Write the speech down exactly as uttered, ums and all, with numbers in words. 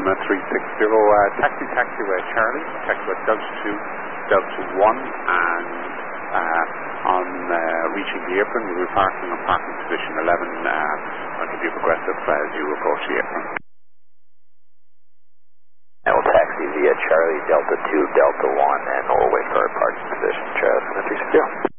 Lima three six zero, uh, taxi taxiway Charlie, taxiway Delta two, Delta one, and uh, on uh, reaching the apron, we'll be parking on parking position eleven. Uh, I'll give you progressive as you approach the apron. And we'll taxi via Charlie Delta two, Delta one, and we'll wait for our parking position, Charlie three six zero.